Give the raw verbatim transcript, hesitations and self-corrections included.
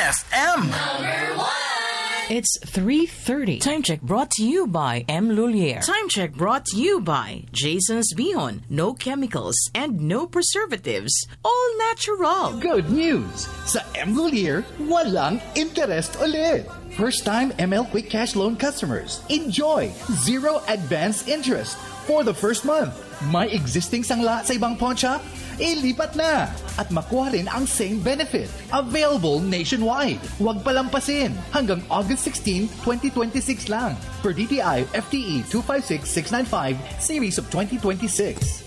F M. It's three thirty. Time check brought to you by M. Lulier. Time check brought to you by Jason's Bihon. No chemicals and no preservatives. All natural. Good news! Sa M. Lulier, walang interest ulit. First-time M L Quick Cash Loan customers, enjoy zero advance interest for the first month. May existing sangla sa ibang pawn shop? Ilipat na! At makuha rin ang same benefit. Available nationwide. Huwag palampasin. Hanggang August sixteenth, twenty twenty-six lang. Per D T I F T E two five six six nine five, Series of twenty twenty-six.